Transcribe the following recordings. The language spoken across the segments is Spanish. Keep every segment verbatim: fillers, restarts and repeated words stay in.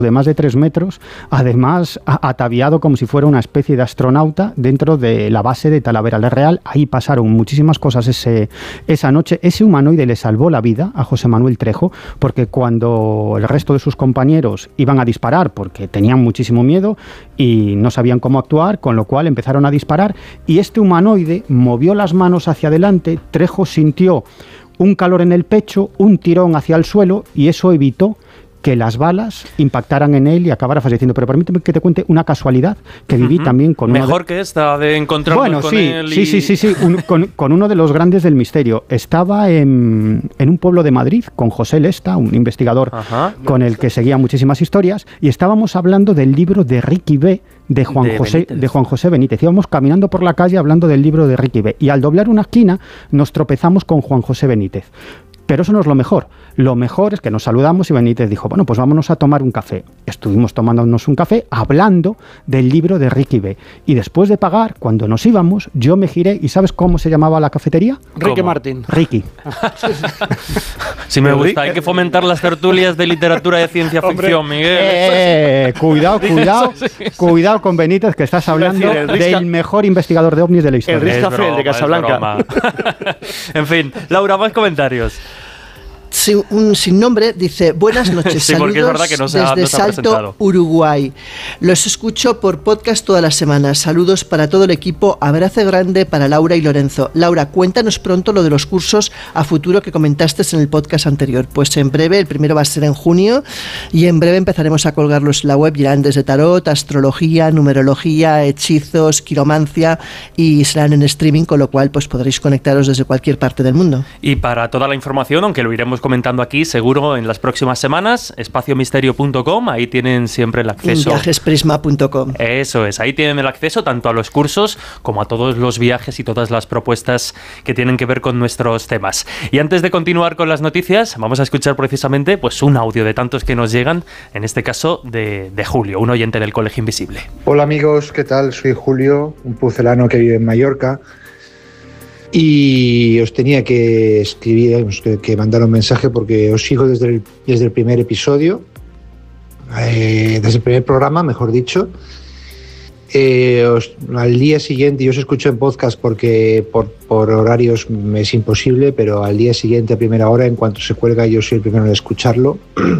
de más de tres metros, además ataviado como si fuera una especie de astronauta dentro de la base de Talavera la Real. Ahí pasaron muchísimas cosas ese, esa noche. Ese humanoide le salvó la vida a José Manuel Trejo, porque cuando el resto de sus compañeros iban a disparar, porque tenían muchísimo miedo y no sabían cómo actuar, con lo cual empezaron a disparar, y este humanoide movió las manos hacia adelante. Trejo sintió un calor en el pecho, un tirón hacia el suelo, y eso evitó que las balas impactaran en él y acabara falleciendo. Pero permíteme que te cuente una casualidad que viví uh-huh. también con uno Mejor de... que esta de encontrarnos bueno, con sí, él y... sí, sí, sí, sí, un, con, con uno de los grandes del misterio. Estaba en, en un pueblo de Madrid con José Lesta, un investigador Ajá. con el que seguía muchísimas historias, y estábamos hablando del libro de Ricky B. de Juan de José Benítez. de Juan José Benítez. Íbamos caminando por la calle hablando del libro de Ricky B. y al doblar una esquina nos tropezamos con Juan José Benítez. Pero eso no es lo mejor. Lo mejor es que nos saludamos y Benítez dijo, bueno, pues vámonos a tomar un café. Estuvimos tomándonos un café hablando del libro de Ricky B. Y después de pagar, cuando nos íbamos, yo me giré y ¿sabes cómo se llamaba la cafetería? Ricky ¿Cómo? Martín. Ricky. Sí, me gusta. Hay que fomentar las tertulias de literatura de ciencia ficción, Miguel. Eh, cuidado, cuidado. Cuidado con Benítez, que estás hablando decir, Risca, del mejor investigador de ovnis de la historia. El Riz Café, el de Casablanca. En fin, Laura, más comentarios. Sí, un sin nombre dice, buenas noches, sí, saludos es verdad que no se ha, desde no se ha Salto, presentado. Uruguay. Los escucho por podcast todas las semanas. Saludos para todo el equipo, abrazo grande para Laura y Lorenzo. Laura, cuéntanos pronto lo de los cursos a futuro que comentaste en el podcast anterior. Pues en breve, el primero va a ser en junio, y en breve empezaremos a colgarlos en la web. Irán desde tarot, astrología, numerología, hechizos, quiromancia, y serán en streaming, con lo cual pues podréis conectaros desde cualquier parte del mundo. Y para toda la información, aunque lo iremos comentando aquí seguro en las próximas semanas, espacio misterio punto com, ahí tienen siempre el acceso. viajes prisma punto com. Eso es, ahí tienen el acceso tanto a los cursos como a todos los viajes y todas las propuestas que tienen que ver con nuestros temas. Y antes de continuar con las noticias, vamos a escuchar precisamente pues un audio de tantos que nos llegan, en este caso de, de Julio, un oyente del Colegio Invisible. Hola amigos, ¿qué tal? Soy Julio, un pucelano que vive en Mallorca. Y os tenía que escribir, que, que mandar un mensaje porque os sigo desde el, desde el primer episodio, eh, desde el primer programa, mejor dicho. Eh, os, al día siguiente, yo os escucho en podcast porque por, por horarios me es imposible, pero al día siguiente a primera hora, en cuanto se cuelga, yo soy el primero en escucharlo.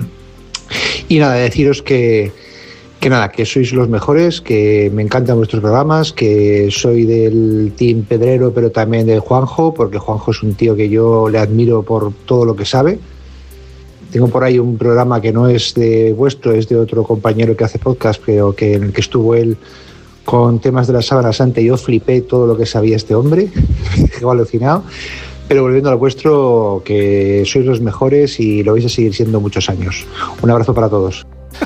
Y nada, deciros que Que nada, que sois los mejores, que me encantan vuestros programas, que soy del team Pedrero, pero también de Juanjo, porque Juanjo es un tío que yo le admiro por todo lo que sabe. Tengo por ahí un programa que no es de vuestro, es de otro compañero que hace podcast, pero que, en el que estuvo él con temas de la Sábana Santa, y yo flipé todo lo que sabía este hombre, quedé alucinado. Pero volviendo al vuestro, que sois los mejores y lo vais a seguir siendo muchos años. Un abrazo para todos.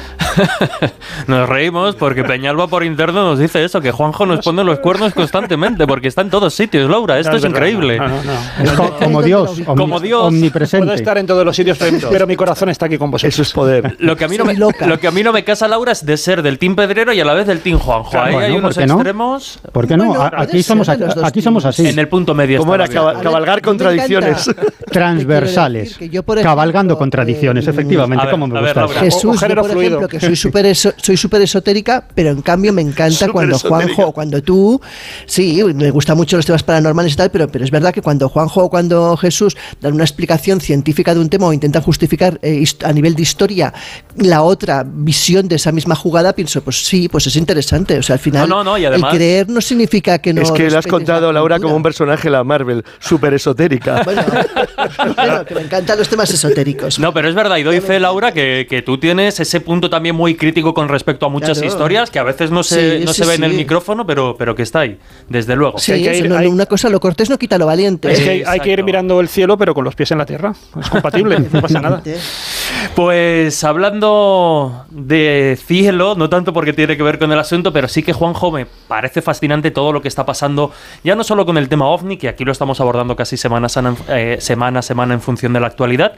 Nos reímos porque Peñalba por interno nos dice eso, que Juanjo nos pone los cuernos constantemente porque está en todos sitios, Laura, esto no, es, es increíble. No, no, no. Es como, como Dios, omni, como Dios omnipresente. Puedo estar en todos los sitios, pero mi corazón está aquí con vosotros. Eso es poder. Lo que a mí no me, lo que a mí no me casa, Laura, es de ser del team Pedrero y a la vez del team Juanjo. Claro, Ahí bueno, hay unos extremos. No? ¿Por qué no? Bueno, aquí somos aquí, aquí somos así. En el punto medio. ¿Cómo era cabal, cabalgar contradicciones? Transversales. Yo, ejemplo, cabalgando contradicciones, eh, efectivamente. ¿Cómo me gusta? Jesús, yo, por ejemplo, que soy súper eso, soy súper esotérica, pero en cambio me encanta super cuando esotérica. Juanjo o cuando tú, sí, me gustan mucho los temas paranormales y tal, pero, pero es verdad que cuando Juanjo o cuando Jesús dan una explicación científica de un tema o intentan justificar eh, a nivel de historia la otra visión de esa misma jugada, pienso, pues sí, pues es interesante. O sea, al final, no, no, no, y además, el creer no significa que no. Es que le has contado, Laura, como un personaje de la Marvel, súper esotérica. Bueno, bueno, que me encantan los temas esotéricos. No, pero es verdad, y doy fe, Laura, que, que tú tienes ese punto también muy crítico con respecto a muchas claro. historias que a veces no se, sí, no sí, se ve sí. en el micrófono, pero, pero que está ahí, desde luego. Sí, hay que ir, no, hay... una cosa, lo cortés no quita lo valiente. Es que hay, hay que ir mirando el cielo, pero con los pies en la tierra. Es compatible, no pasa nada. Pues hablando de cielo, no tanto porque tiene que ver con el asunto, pero sí que, Juanjo, me parece fascinante todo lo que está pasando, ya no solo con el tema OVNI, que aquí lo estamos abordando casi semana a eh, semana, semana en función de la actualidad,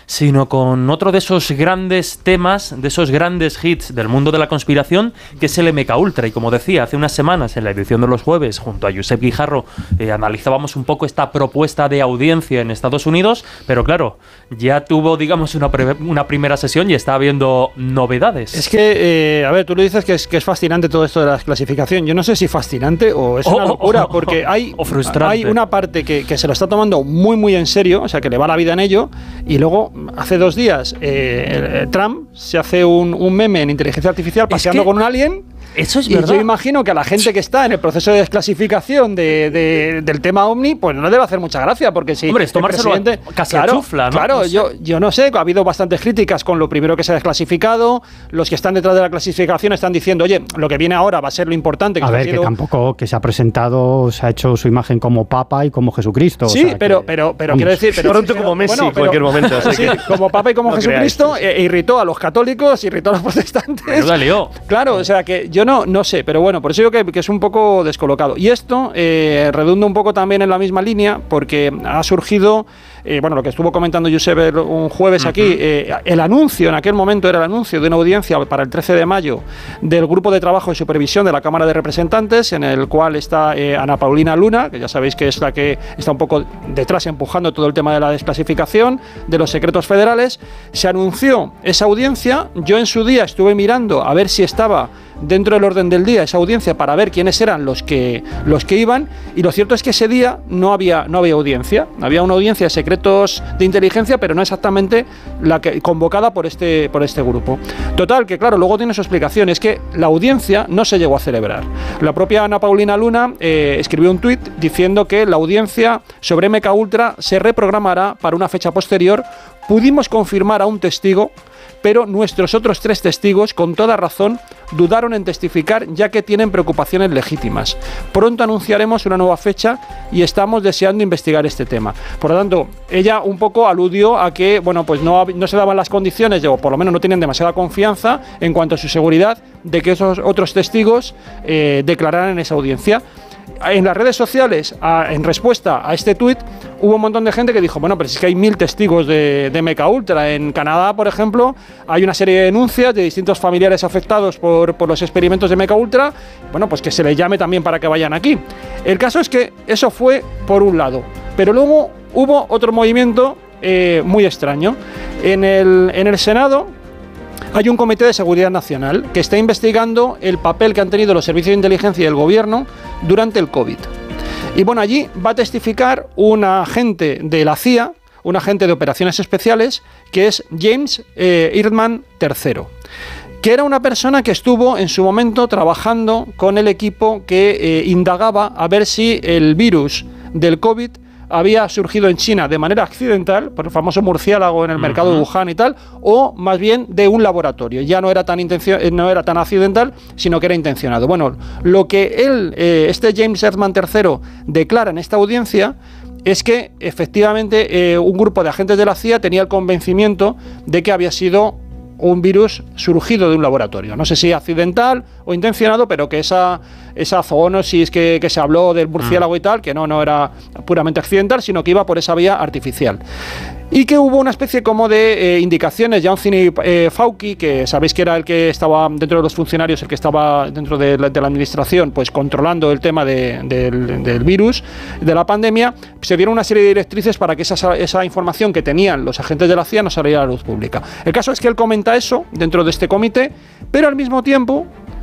sino con otro de esos grandes temas, de esos grandes hits del mundo de la conspiración, que es el M K Ultra. Y como decía, hace unas semanas en la edición de los jueves, junto a Josep Guijarro, eh, analizábamos un poco esta propuesta de audiencia en Estados Unidos, pero claro, ya tuvo, digamos, una, pre- una primera sesión y está habiendo novedades. Es que, eh, a ver, tú lo dices que es, que es fascinante todo esto de la desclasificación. Yo no sé si fascinante o es una Oh, locura, oh, porque hay, o frustrante. hay una parte que, que se lo está tomando muy, muy en serio, o sea, que le va la vida en ello, y luego, hace dos días, eh, el- Trump se hace un, un meme en inteligencia artificial paseando que con un alien. Eso es y verdad. yo imagino que a la gente que está en el proceso de desclasificación de, de, del tema OVNI, pues no le debe hacer mucha gracia, porque si Hombre, es el tomárselo presidente- a- casi a claro, chufla, ¿no? Claro, No sé. yo, yo no sé, ha habido bastantes críticas con lo primero que se ha desclasificado, los que están detrás de la clasificación están diciendo, oye, lo que viene ahora va a ser lo importante. Que A ha ver, sido- que tampoco que se ha presentado, se ha hecho su imagen como Papa y como Jesucristo. Sí, o sea, pero, que- pero, pero vamos. quiero decir... Pero, Pronto pero- como Messi, bueno, en cualquier momento, así sí, que- como Papa y como no Jesucristo, creáis. eh, irritó a los católicos, irritó a los protestantes. Menuda lío. Claro, o sea que yo no, no sé, pero bueno, por eso digo que, que es un poco descolocado. Y esto eh, redunda un poco también en la misma línea, porque ha surgido, eh, bueno, lo que estuvo comentando Josep el- un jueves aquí, eh, el anuncio, en aquel momento era el anuncio de una audiencia para el trece de mayo del Grupo de Trabajo y Supervisión de la Cámara de Representantes, en el cual está eh, Ana Paulina Luna, que ya sabéis que es la que está un poco detrás empujando todo el tema de la desclasificación, de los secretos federales. Se anunció esa audiencia, yo en su día estuve mirando a ver si estaba dentro del orden del día esa audiencia para ver quiénes eran los que los que iban, y lo cierto es que ese día no había no había audiencia, había una audiencia de secretos de inteligencia, pero no exactamente la que convocada por este por este grupo. Total, que claro, luego tiene su explicación, es que la audiencia no se llegó a celebrar. La propia Ana Paulina Luna eh, escribió un tuit diciendo que la audiencia sobre M K Ultra se reprogramará para una fecha posterior. Pudimos confirmar a un testigo, pero nuestros otros tres testigos, con toda razón, dudaron en testificar, ya que tienen preocupaciones legítimas. Pronto anunciaremos una nueva fecha y estamos deseando investigar este tema. Por lo tanto, ella un poco aludió a que, bueno, pues no, no se daban las condiciones, o por lo menos no tienen demasiada confianza en cuanto a su seguridad, de que esos otros testigos eh, declararan en esa audiencia. En las redes sociales, a, en respuesta a este tuit, hubo un montón de gente que dijo, bueno, pero es que hay mil testigos de, de M K Ultra. En Canadá, por ejemplo, hay una serie de denuncias de distintos familiares afectados por, por los experimentos de M K Ultra. Bueno, pues que se les llame también para que vayan aquí. El caso es que eso fue por un lado, pero luego hubo otro movimiento eh, muy extraño. En el, en el Senado hay un comité de seguridad nacional que está investigando el papel que han tenido los servicios de inteligencia y el gobierno durante el COVID. Y bueno, allí va a testificar un agente de la C I A, un agente de operaciones especiales, que es James eh, Ehrman tercero, que era una persona que estuvo en su momento trabajando con el equipo que eh, indagaba a ver si el virus del COVID había surgido en China de manera accidental, por el famoso murciélago en el mercado de Wuhan y tal, o más bien de un laboratorio. Ya no era tan intencio- no era tan accidental, sino que era intencionado. Bueno, lo que él, eh, este James Ehrman tercero, declara en esta audiencia es que efectivamente eh, un grupo de agentes de la C I A tenía el convencimiento de que había sido un virus surgido de un laboratorio. No sé si accidental o intencionado, pero que esa, esa zoonosis que, que se habló del murciélago y tal, que no, no era puramente accidental, sino que iba por esa vía artificial. Y que hubo una especie como de eh, indicaciones, ya Anthony eh, Fauci, que sabéis que era el que estaba dentro de los funcionarios, el que estaba dentro de la, de la administración, pues controlando el tema de, del, del virus, de la pandemia, se dieron una serie de directrices para que esa, esa información que tenían los agentes de la C I A no saliera a la luz pública. El caso es que él comenta eso dentro de este comité, pero al mismo tiempo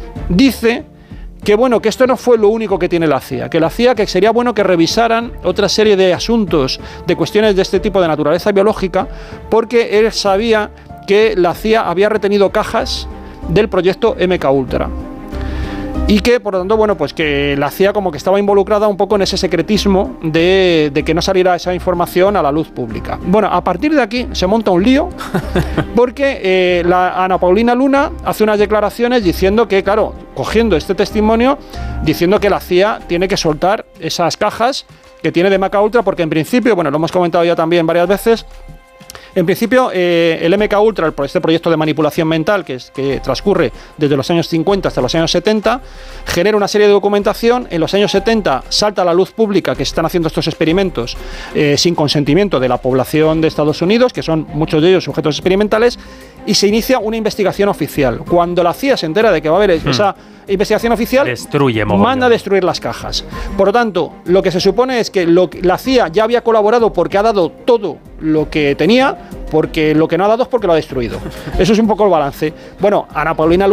dice que bueno, que esto no fue lo único que tiene la C I A, que la C I A, que sería bueno que revisaran otra serie de asuntos, de cuestiones de este tipo de naturaleza biológica, porque él sabía que la C I A había retenido cajas del proyecto M K Ultra. Y que, por lo tanto, bueno, pues que la C I A como que estaba involucrada un poco en ese secretismo de, de que no saliera esa información a la luz pública. Bueno, a partir de aquí se monta un lío, porque eh, la Ana Paulina Luna hace unas declaraciones diciendo que, claro, cogiendo este testimonio, diciendo que la C I A tiene que soltar esas cajas que tiene de M K Ultra, porque en principio, bueno, lo hemos comentado ya también varias veces, En principio, eh, el M K Ultra, este proyecto de manipulación mental que, es, que transcurre desde los años cincuenta hasta los años setenta, genera una serie de documentación. En los años setenta salta a la luz pública que se están haciendo estos experimentos eh, sin consentimiento de la población de Estados Unidos, que son muchos de ellos sujetos experimentales, y se inicia una investigación oficial. Cuando la C I A se entera de que va a haber hmm. esa investigación oficial, Destruye, manda a destruir las cajas. Por lo tanto, lo que se supone es que lo, la C I A ya había colaborado porque ha dado todo lo que tenía, porque lo que no ha dado es porque lo ha destruido. Eso es un poco el balance. Bueno, Ana Paulina